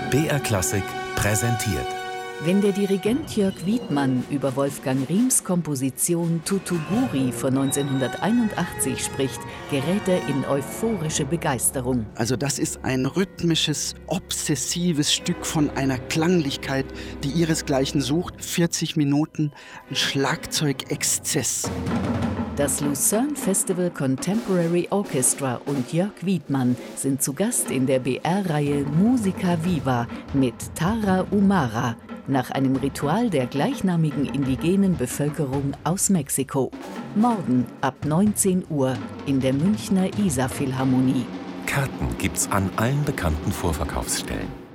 BR Klassik präsentiert. Wenn der Dirigent Jörg Wiedmann über Wolfgang Riehms Komposition Tutuguri von 1981 spricht, gerät er in euphorische Begeisterung. Also das ist ein rhythmisches, obsessives Stück von einer Klanglichkeit, die ihresgleichen sucht. 40 Minuten, ein Schlagzeugexzess. Das Lucerne Festival Contemporary Orchestra und Jörg Wiedmann sind zu Gast in der BR-Reihe Musica Viva mit Tara Umara nach einem Ritual der gleichnamigen indigenen Bevölkerung aus Mexiko. Morgen ab 19 Uhr in der Münchner Isar Philharmonie. Karten gibt's an allen bekannten Vorverkaufsstellen.